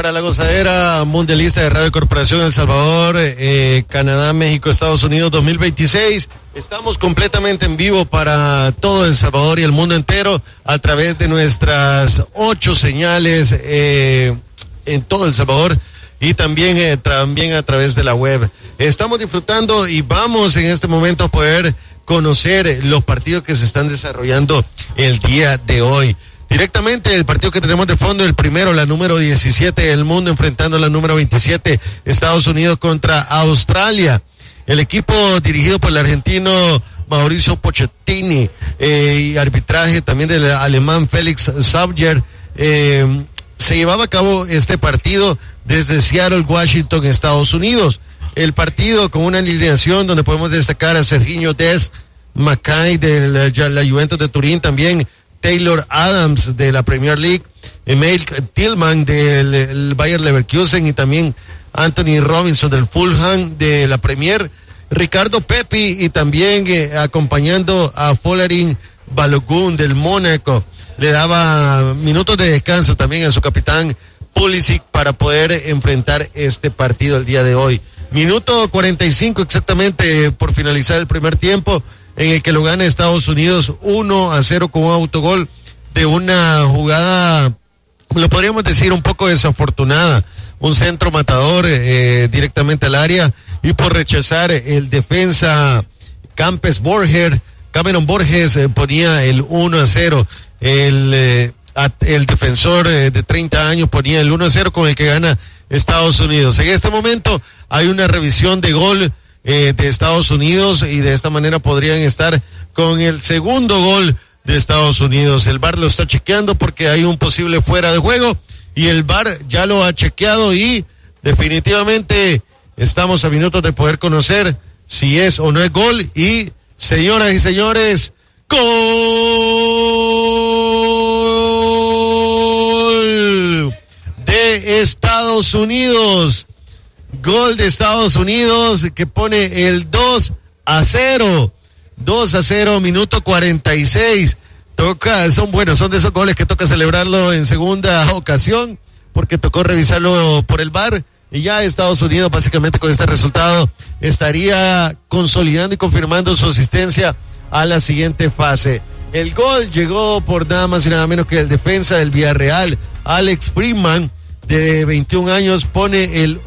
para la gozadera mundialista de Radio Corporación El Salvador, Canadá, México, Estados Unidos 2026. Estamos completamente en vivo para todo El Salvador y el mundo entero a través de nuestras 8 señales en todo El Salvador y también a través de la web. Estamos disfrutando y vamos en este momento a poder conocer los partidos que se están desarrollando el día de hoy. Directamente el partido que tenemos de fondo, el primero, la número 17 del mundo enfrentando a la número 27, Estados Unidos contra Australia. El equipo dirigido por el argentino Mauricio Pochettino y arbitraje también del alemán Felix Sauer, se llevaba a cabo este partido desde Seattle, Washington, Estados Unidos. El partido con una alineación donde podemos destacar a Sergiño Dest, Mackay de la Juventus de Turín, también Taylor Adams de la Premier League, Emil Tillman del Bayer Leverkusen y también Anthony Robinson del Fulham de la Premier, Ricardo Pepi y también acompañando a Folarin Balogun del Mónaco. Le daba minutos de descanso también a su capitán Pulisic para poder enfrentar este partido el día de hoy. Minuto 45 exactamente por finalizar el primer tiempo, en el que lo gana Estados Unidos 1-0 con un autogol de una jugada, lo podríamos decir un poco desafortunada, un centro matador directamente al área y por rechazar el defensa Cameron Borges ponía el 1-0, el defensor de 30 años ponía el 1-0 con el que gana Estados Unidos. En este momento hay una revisión de gol de Estados Unidos y de esta manera podrían estar con el segundo gol de Estados Unidos. El VAR lo está chequeando porque hay un posible fuera de juego y el VAR ya lo ha chequeado y definitivamente estamos a minutos de poder conocer si es o no es gol y, señoras y señores, gol de Estados Unidos. Gol de Estados Unidos que pone el 2-0. 2-0, minuto 46. Son de esos goles que toca celebrarlo en segunda ocasión, porque tocó revisarlo por el VAR. Y ya Estados Unidos, básicamente con este resultado, estaría consolidando y confirmando su asistencia a la siguiente fase. El gol llegó por nada más y nada menos que el defensa del Villarreal, Alex Friedman, de 21 años, pone el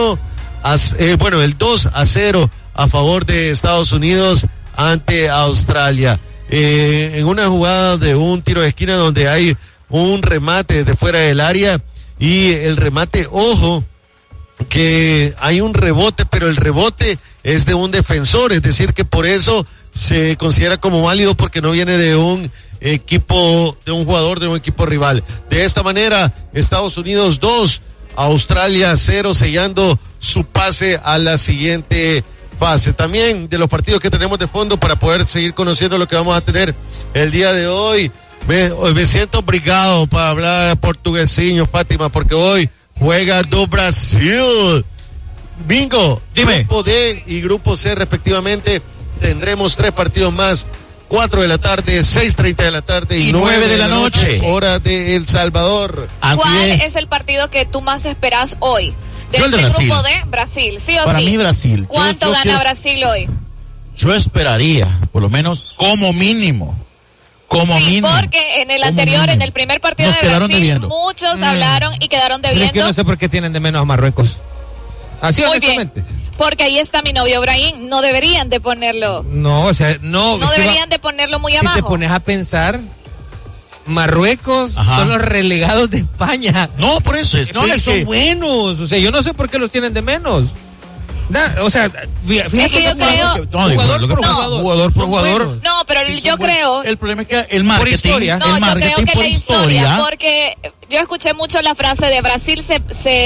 2-0 a favor de Estados Unidos ante Australia. En una jugada de un tiro de esquina donde hay un remate de fuera del área y el remate, ojo, que hay un rebote, pero el rebote es de un defensor, es decir que por eso se considera como válido porque no viene de un equipo, de un jugador de un equipo rival. De esta manera, Estados Unidos 2, Australia 0, sellando su pase a la siguiente fase. También de los partidos que tenemos de fondo para poder seguir conociendo lo que vamos a tener el día de hoy. Me siento obligado para hablar portuguesinho, Fátima, porque hoy juega do Brasil. Bingo, dime. Grupo D y Grupo C respectivamente. Tendremos 3 partidos más. 4 de la tarde, 6:30 de la tarde y 9 de la noche. Hora de El Salvador. ¿Cuál es el partido que tú más esperas hoy? De este grupo D, Brasil, ¿sí o sí? Para mí Brasil. ¿Cuánto gana Brasil hoy? Yo esperaría, por lo menos, como mínimo. Porque en el anterior, en el primer partido de Brasil, muchos hablaron y quedaron debiendo. Es que no sé por qué tienen de menos a Marruecos. Así honestamente. Porque ahí está mi novio Brahim, no deberían de ponerlo. No deberían de ponerlo muy abajo. Si te pones a pensar, Marruecos son los relegados de España. No, por eso es. No, son buenos. O sea, yo no sé por qué los tienen de menos. Fíjate es que yo creo jugador por jugador. No, pero yo creo el problema es que el marketing, yo creo que la historia, porque yo escuché mucho la frase de Brasil se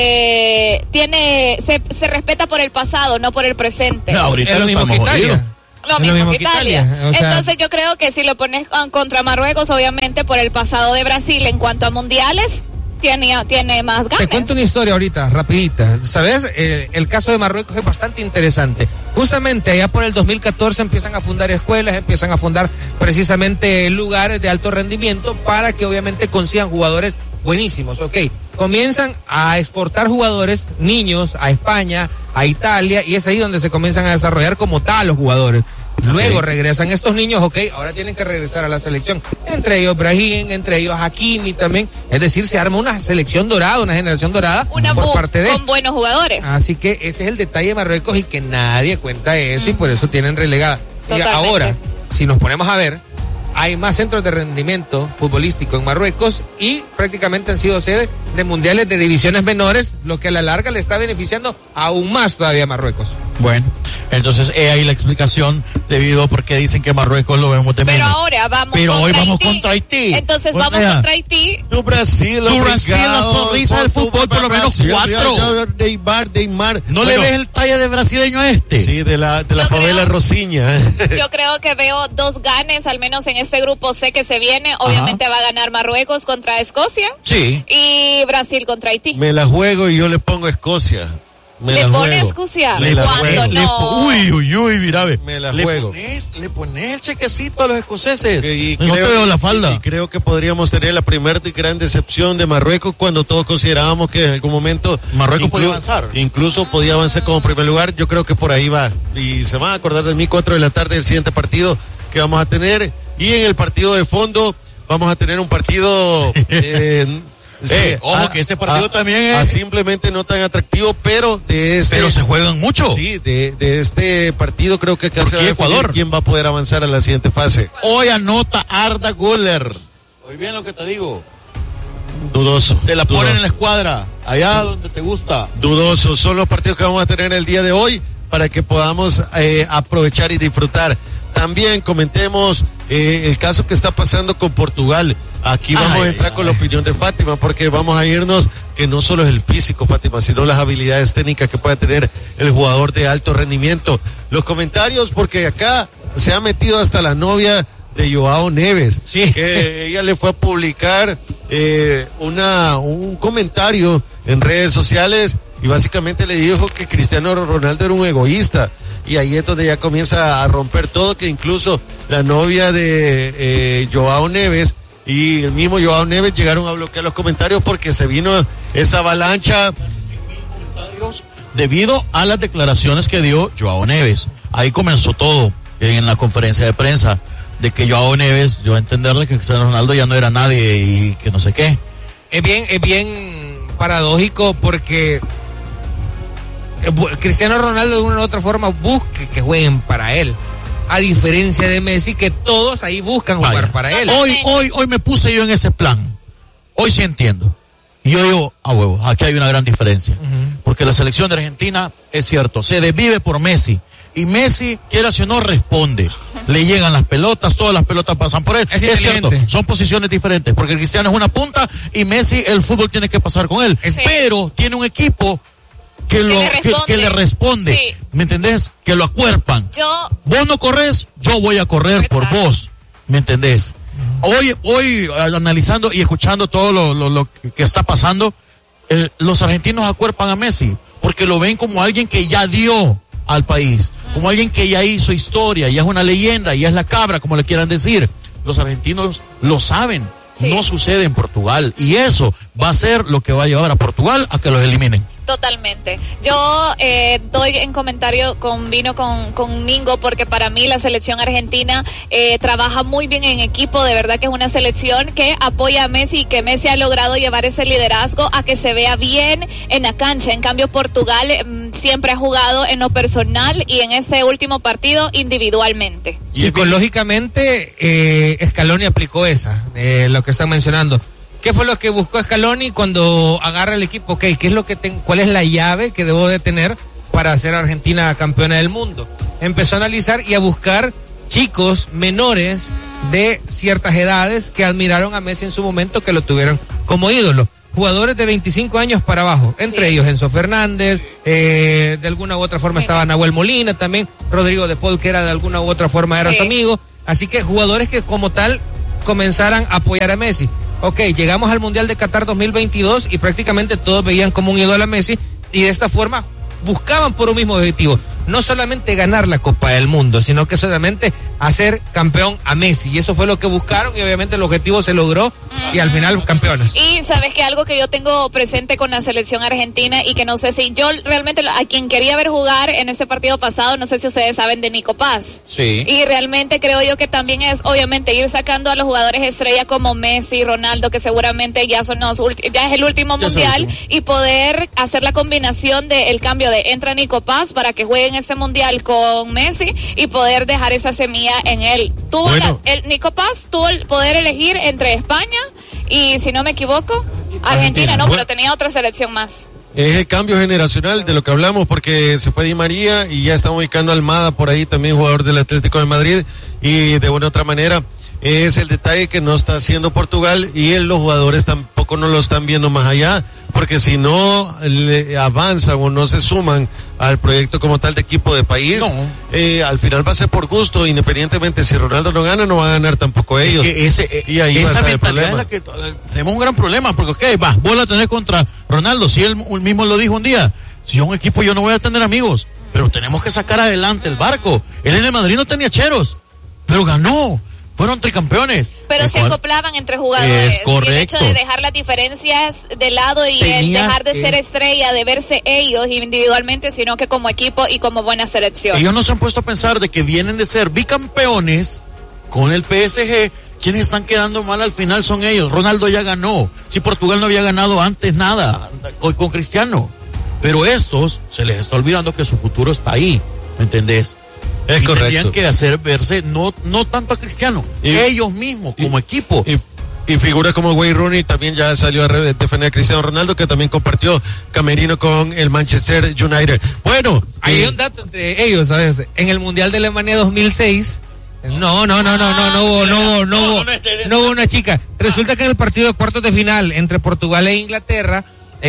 respeta por el pasado, no por el presente. No, ahorita es lo mismo que Italia. Lo mismo que Italia. Entonces yo creo que si lo pones contra Marruecos, obviamente por el pasado de Brasil en cuanto a mundiales tiene más ganas. Te cuento una historia ahorita, rapidita. ¿Sabes? El caso de Marruecos es bastante interesante. Justamente allá por el 2014 empiezan a fundar escuelas, empiezan a fundar precisamente lugares de alto rendimiento para que obviamente consigan jugadores buenísimos, ok. comienzan a exportar jugadores, niños, a España, a Italia, y es ahí donde se comienzan a desarrollar como tal los jugadores. Luego regresan estos niños, ahora tienen que regresar a la selección. Entre ellos Brahim, entre ellos Hakimi también. Es decir, se arma una selección dorada, una generación dorada por parte de... con buenos jugadores. Así que ese es el detalle de Marruecos y que nadie cuenta eso, y por eso tienen relegada. Y ahora, si nos ponemos a ver, hay más centros de rendimiento futbolístico en Marruecos y prácticamente han sido sede de mundiales de divisiones menores, lo que a la larga le está beneficiando aún más todavía a Marruecos. Bueno, entonces ahí la explicación debido a por qué dicen que Marruecos lo vemos de menos. Pero ahora vamos hoy vamos contra Haití. Entonces vamos contra Haití. Tu Brasil, la sonrisa del fútbol, por lo menos 4. Neymar. ¿No le ves el talle de brasileño a este? Sí, de la favela Rosiña. Yo creo que veo 2 ganes, al menos en este grupo sé que se viene. Obviamente va a ganar Marruecos contra Escocia. Sí. Y Brasil contra Haití. Me la juego y yo le pongo Escocia. ¿Le pone Escocia? ¿Cuándo no? Uy, mira, ve. Me la juego. Le pones el chequecito a los escoceses. Y no te veo la falda. Y creo que podríamos tener la primera gran decepción de Marruecos cuando todos considerábamos que en algún momento Marruecos podía avanzar. Incluso podía avanzar como primer lugar. Yo creo que por ahí va. Y se van a acordar de mí 4 de la tarde del siguiente partido que vamos a tener. Y en el partido de fondo vamos a tener un partido... ojo que este partido también es simplemente no tan atractivo, pero pero se juegan mucho. Sí, de este partido creo que acá se va a Ecuador. quién va a poder avanzar a la siguiente fase. Hoy anota Arda Güler. Oye bien lo que te digo. Dudoso. Te la ponen en la escuadra, allá donde te gusta. Dudoso. Son los partidos que vamos a tener el día de hoy para que podamos aprovechar y disfrutar. También comentemos el caso que está pasando con Portugal. Aquí vamos a entrar con la opinión de Fátima, porque vamos a irnos que no solo es el físico, Fátima, sino las habilidades técnicas que puede tener el jugador de alto rendimiento. Los comentarios, porque acá se ha metido hasta la novia de Joao Neves, que ella le fue a publicar un comentario en redes sociales y básicamente le dijo que Cristiano Ronaldo era un egoísta. Y ahí es donde ya comienza a romper todo, que incluso la novia de Joao Neves y el mismo Joao Neves llegaron a bloquear los comentarios porque se vino esa avalancha. Debido a las declaraciones que dio Joao Neves. Ahí comenzó todo en la conferencia de prensa, de que Joao Neves, yo a entenderle que Cristiano Ronaldo ya no era nadie y que no sé qué. Es bien paradójico porque Cristiano Ronaldo de una u otra forma busca que jueguen para él, a diferencia de Messi, que todos ahí buscan jugar para él. Hoy me puse yo en ese plan. Hoy sí entiendo. Y yo digo, huevo, aquí hay una gran diferencia. Porque la selección de Argentina, es cierto, se desvive por Messi. Y Messi, quiera si o no, responde. Le llegan las pelotas, todas las pelotas pasan por él. Es cierto, son posiciones diferentes. Porque el Cristiano es una punta y Messi, el fútbol tiene que pasar con él. Sí. Pero tiene un equipo que le responde. Sí. ¿Me entendés? Que lo acuerpan. Vos no corres, yo voy a correr por vos. ¿Me entendés? Hoy analizando y escuchando todo lo que está pasando, los argentinos acuerpan a Messi porque lo ven como alguien que ya dio al país, como alguien que ya hizo historia, ya es una leyenda, ya es la cabra, como le quieran decir. Los argentinos lo saben. Sí. No sucede en Portugal y eso va a ser lo que va a llevar a Portugal a que los eliminen. Totalmente. Yo doy en comentario vino con Mingo, porque para mí la selección argentina trabaja muy bien en equipo. De verdad que es una selección que apoya a Messi y que Messi ha logrado llevar ese liderazgo a que se vea bien en la cancha. En cambio Portugal siempre ha jugado en lo personal y en ese último partido individualmente. Psicológicamente Scaloni aplicó esa, lo que están mencionando. ¿Qué fue lo que buscó Scaloni cuando agarra el equipo? ¿Qué es lo que cuál es la llave que debo de tener para hacer a Argentina campeona del mundo? Empezó a analizar y a buscar chicos menores de ciertas edades que admiraron a Messi en su momento, que lo tuvieron como ídolo. Jugadores de 25 años para abajo, entre ellos Enzo Fernández, de alguna u otra forma estaba Nahuel Molina también, Rodrigo de Paul, que era de alguna u otra forma era su amigo. Así que jugadores que como tal comenzaran a apoyar a Messi. Llegamos al Mundial de Qatar 2022 y prácticamente todos veían como un ídolo a Messi y de esta forma buscaban por un mismo objetivo. no solamente ganar la Copa del Mundo, sino que solamente hacer campeón a Messi. Y eso fue lo que buscaron y obviamente el objetivo se logró y al final campeones. Y sabes que algo que yo tengo presente con la selección argentina y que no sé si yo realmente a quien quería ver jugar en ese partido pasado, no sé si ustedes saben de Nico Paz. Sí. Y realmente creo yo que también es obviamente ir sacando a los jugadores estrella como Messi, Ronaldo, que seguramente ya es el último mundial, y poder hacer la combinación del cambio de entra Nico Paz para que jueguen este mundial con Messi y poder dejar esa semilla en él. Nico Paz tuvo el poder elegir entre España y, si no me equivoco, Argentina, no, pero tenía otra selección más. Es el cambio generacional de lo que hablamos, porque se fue Di María y ya están ubicando a Almada por ahí, también jugador del Atlético de Madrid, y de una u otra manera es el detalle que no está haciendo Portugal y los jugadores tampoco no lo están viendo más allá, porque si no avanzan o no se suman al proyecto como tal de equipo de país, al final va a ser por gusto, independientemente si Ronaldo no gana, no va a ganar tampoco ellos. Y ahí esa mentalidad es la que tenemos un gran problema, porque vos la tenés contra Ronaldo, si él mismo lo dijo un día, si yo un equipo yo no voy a tener amigos, pero tenemos que sacar adelante el barco. Él en el Madrid no tenía cheros, pero ganó. Fueron tricampeones. Pero se acoplaban entre jugadores. Es correcto. Y el hecho de dejar las diferencias de lado y el dejar de ser estrella, de verse ellos individualmente, sino que como equipo y como buena selección. Ellos no se han puesto a pensar de que vienen de ser bicampeones con el PSG. Quienes están quedando mal al final son ellos. Ronaldo ya ganó. Si Portugal no había ganado antes nada, hoy con Cristiano. Pero estos se les está olvidando que su futuro está ahí. ¿Me entendés? Es y correcto. Tendrían que hacer verse no tanto a Cristiano, ellos mismos como equipo. Y figura como Wayne Rooney también ya salió a defender a Cristiano Ronaldo, que también compartió camerino con el Manchester United. Bueno, hay un dato entre ellos, ¿sabes? En el Mundial de Alemania 2006 no hubo una chica. Resulta que en el partido de cuartos de final entre Portugal e Inglaterra,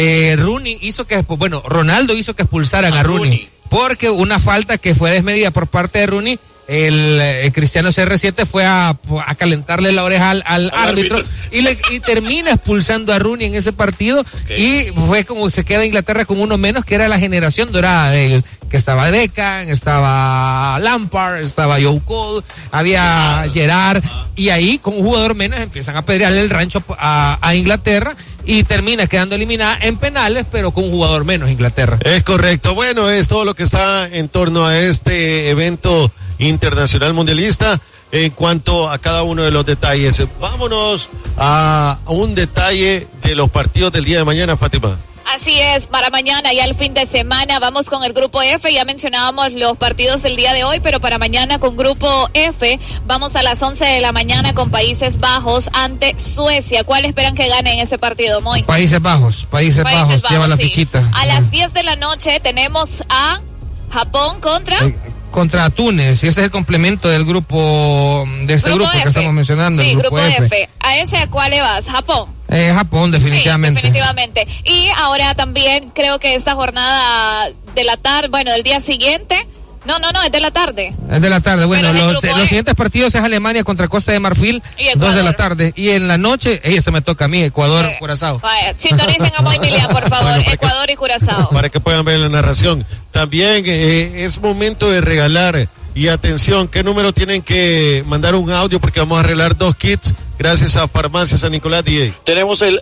Ronaldo hizo que expulsaran a Rooney. Porque una falta que fue desmedida por parte de Rooney, el Cristiano CR7 fue a calentarle la oreja al árbitro y termina expulsando a Rooney en ese partido. Y fue como se queda Inglaterra con uno menos, que era la generación dorada de ellos, que estaba Beckham, estaba Lampard, estaba Joe Cole, había Gerrard, y ahí con un jugador menos empiezan a pedrearle el rancho a Inglaterra y termina quedando eliminada en penales, pero con un jugador menos Inglaterra. Es correcto. Bueno, es todo lo que está en torno a este evento internacional mundialista en cuanto a cada uno de los detalles. Vámonos a un detalle de los partidos del día de mañana, Fátima. Así es, para mañana, ya el fin de semana, vamos con el grupo F, ya mencionábamos los partidos del día de hoy, pero para mañana con grupo F, vamos a las 11 de la mañana con Países Bajos ante Suecia. ¿Cuál esperan que gane en ese partido, Moy? Países Bajos, lleva la fichita. A las 10 de la noche tenemos a Japón contra Túnez, y ese es el complemento del grupo, de este grupo F. que estamos mencionando. Sí, el grupo F. ¿A ese a cuál le vas? ¿Japón? Japón, definitivamente. Sí, definitivamente. Y ahora también creo que esta jornada de la tarde, del día siguiente, no, es de la tarde. Es de la tarde, bueno, los siguientes partidos es Alemania contra Costa de Marfil, 2 de la tarde, y en la noche, esto me toca a mí, Ecuador, Curazao. Sintonicen a Moy Milian, por favor, Ecuador y Curazao. Para que puedan ver la narración. También es momento de regalar, y atención, ¿qué número tienen que mandar un audio? Porque vamos a arreglar 2 kits gracias a Farmacia San Nicolás DJ. Tenemos el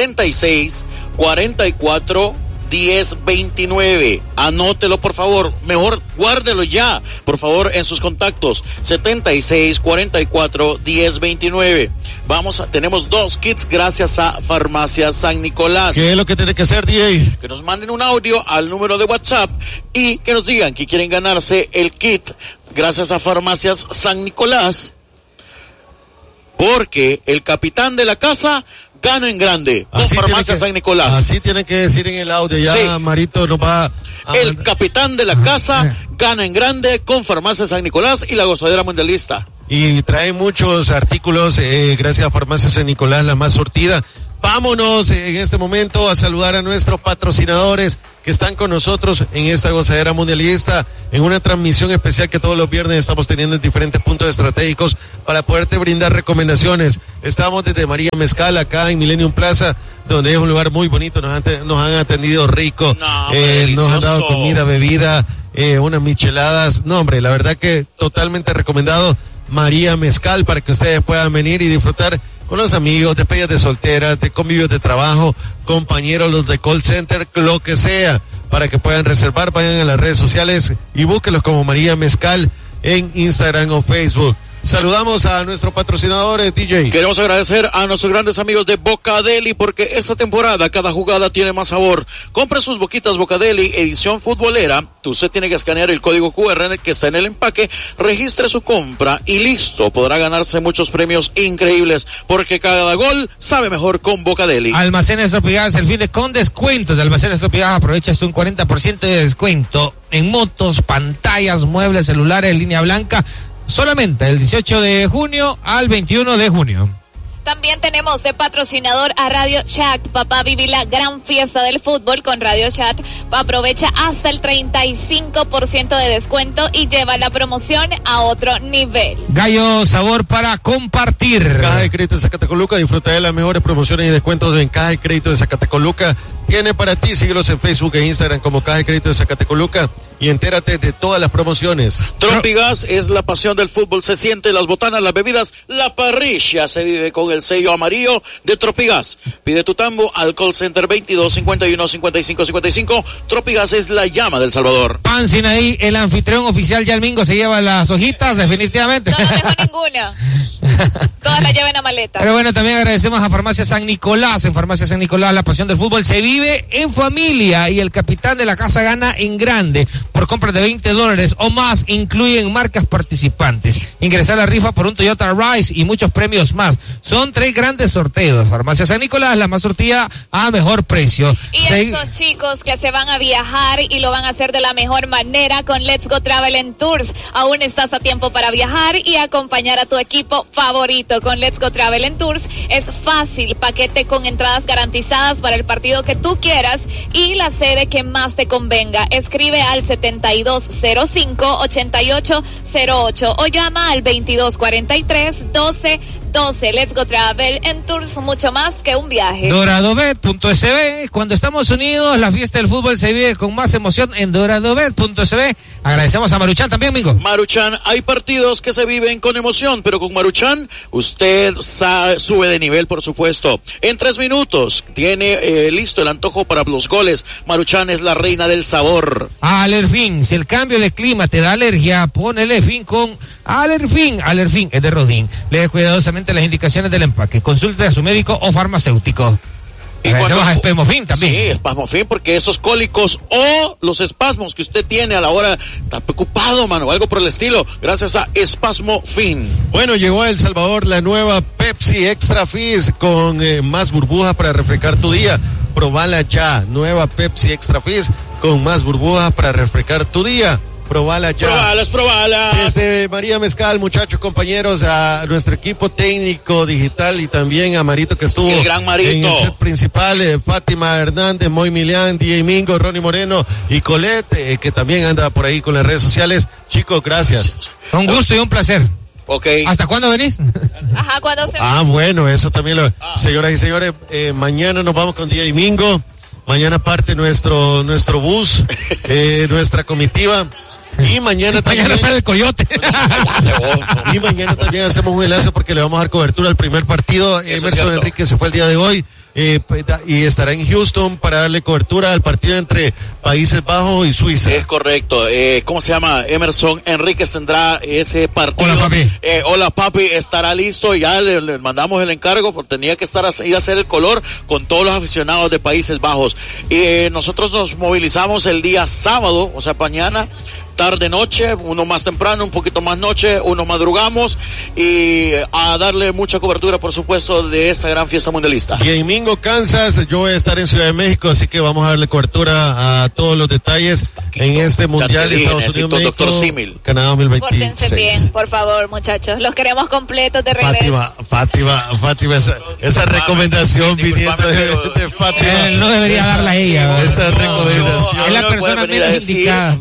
76-44-1029. Anótelo, por favor. Mejor guárdelo ya, por favor, en sus contactos. 76-44-1029. Tenemos 2 kits gracias a Farmacia San Nicolás. ¿Qué es lo que tiene que hacer, DJ? Que nos manden un audio al número de WhatsApp y que nos digan que quieren ganarse el kit gracias a Farmacias San Nicolás. Porque el capitán de la casa gana en grande con Farmacia San Nicolás. Así tiene que decir en el audio. Ya sí. Marito nos va a... El capitán de la casa gana en grande con Farmacia San Nicolás y la gozadera mundialista. Y trae muchos artículos, gracias a Farmacia San Nicolás, la más surtida. Vámonos en este momento a saludar a nuestros patrocinadores que están con nosotros en esta gozadera mundialista, en una transmisión especial que todos los viernes estamos teniendo en diferentes puntos estratégicos para poderte brindar recomendaciones. Estamos desde María Mezcal, acá en Millennium Plaza, donde es un lugar muy bonito, nos han atendido rico, nos han dado comida, bebida, unas micheladas. No, hombre, la verdad que totalmente recomendado. María Mezcal, para que ustedes puedan venir y disfrutar con los amigos, despedidas de solteras, de convivios de trabajo, compañeros, los de call center, lo que sea, para que puedan reservar. Vayan a las redes sociales y búsquenlos como María Mezcal en Instagram o Facebook. Saludamos a nuestro patrocinador, DJ. Queremos agradecer a nuestros grandes amigos de Bocadeli, porque esta temporada cada jugada tiene más sabor. Compre sus boquitas Bocadeli edición futbolera. Usted tiene que escanear el código QR que está en el empaque, registre su compra y listo. Podrá ganarse muchos premios increíbles, porque cada gol sabe mejor con Bocadeli. Almacenes Tropigas, el fin de con descuentos de Almacenes Tropigas. Aprovecha hasta un 40% de descuento en motos, pantallas, muebles, celulares, línea blanca. Solamente del 18 de junio al 21 de junio. También tenemos de patrocinador a Radio Chat. Papá, viví la gran fiesta del fútbol con Radio Chat. Aprovecha hasta el 35% de descuento y lleva la promoción a otro nivel. Gallo, sabor para compartir. Caja de Crédito de Zacatecoluca, disfruta de las mejores promociones y descuentos en Caja de Crédito de Zacatecoluca. Tiene para ti, síguelos en Facebook e Instagram como Caja de Crédito de Zacatecoluca y entérate de todas las promociones. Tropigas es la pasión del fútbol, se siente, las botanas, las bebidas, la parrilla se vive con el sello amarillo de Tropigas. Pide tu tambo al call center 22 51 55 55. Tropigas es la llama del Salvador. Pan Sinaí, el anfitrión oficial, ya el Mingo se lleva las hojitas, definitivamente. No dejo ninguna. Todas las llevan a maleta. Pero bueno, también agradecemos a Farmacia San Nicolás. En Farmacia San Nicolás la pasión del fútbol se vive en familia y el capitán de la casa gana en grande. Por compra de $20 o más, incluyen marcas participantes. Ingresar a la rifa por un Toyota Rise y muchos premios más. Son 3 grandes sorteos. Farmacia San Nicolás, la más surtida a mejor precio. Y estos chicos que se van a viajar y lo van a hacer de la mejor manera con Let's Go Travel and Tours. Aún estás a tiempo para viajar y acompañar a tu equipo favorito con Let's Go Travel and Tours. Es fácil, paquete con entradas garantizadas para el partido que tú quieras y la sede que más te convenga. Escribe al 7205-8808 o llama al 2243-1212. Let's Go Travel and Tours, mucho más que un viaje. DoradoBet.sb, cuando estamos unidos, la fiesta del fútbol se vive con más emoción en DoradoBet.sb. Agradecemos a Maruchan también, amigo. Maruchan, hay partidos que se viven con emoción, pero con Maruchan usted sube de nivel, por supuesto. En 3 minutos tiene listo el antojo para los goles. Maruchan es la reina del sabor. Alerfin, si el cambio de clima te da alergia, ponele fin con Alerfin. Alerfin es de Rodin. Lee cuidadosamente las indicaciones del empaque. Consulte a su médico o farmacéutico. Y agradecemos a Espasmofin también. Sí, Espasmofin, porque esos cólicos o los espasmos que usted tiene a la hora de estar preocupado, mano, o algo por el estilo, gracias a Espasmofin. Bueno, llegó a El Salvador la nueva Pepsi Extra Fizz con más burbujas para refrescar tu día. Probala ya, nueva Pepsi Extra Fizz con más burbujas para refrescar tu día. Probala ya. Probalas. Desde María Mezcal, muchachos, compañeros, a nuestro equipo técnico digital y también a Marito que estuvo el gran Marito en el set principal, Fátima Hernández, Moy Milán, DJ Mingo, Ronnie Moreno y Colette, que también anda por ahí con las redes sociales. Chicos, gracias. Un gusto y un placer. Okay. ¿Hasta cuándo venís? Ajá, ¿cuándo se bueno, eso también lo... Señoras y señores, mañana nos vamos con DJ Mingo. Mañana parte nuestro bus, nuestra comitiva. Y mañana sale el coyote. Y mañana también hacemos un enlace porque le vamos a dar cobertura al primer partido. Emerson Enrique se fue el día de hoy y estará en Houston para darle cobertura al partido entre Países Bajos y Suiza. Es correcto. ¿Cómo se llama? Emerson Enrique tendrá ese partido. Hola, papi. Hola, papi. Estará listo. Ya le mandamos el encargo porque tenía que ir a hacer el color con todos los aficionados de Países Bajos. Nosotros nos movilizamos el día sábado, o sea, mañana. Tarde, noche, uno más temprano, un poquito más noche, uno madrugamos y a darle mucha cobertura, por supuesto, de esta gran fiesta mundialista. Y en Mingo, Kansas, yo voy a estar en Ciudad de México, así que vamos a darle cobertura a todos los detalles en este Mundial de Estados Unidos, México, Canadá 2026. Pórtense bien, por favor, muchachos, los queremos completos de regreso. Fátima, esa recomendación viniendo de Fátima. No debería darla a ella. Esa recomendación. Es la persona menos indicada.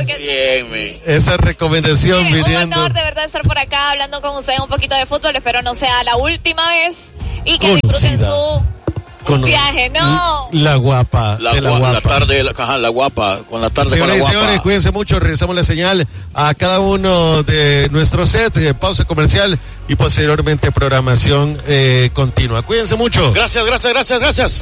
Esa recomendación viniendo. Un honor de verdad estar por acá hablando con ustedes un poquito de fútbol. Espero no sea la última vez y que disfruten su con viaje, no. La guapa. La guapa. La tarde, la guapa, con la tarde Señoras con la guapa. Señores, cuídense mucho, regresamos la señal a cada uno de nuestros sets, pausa comercial y posteriormente programación continua. Cuídense mucho. Gracias.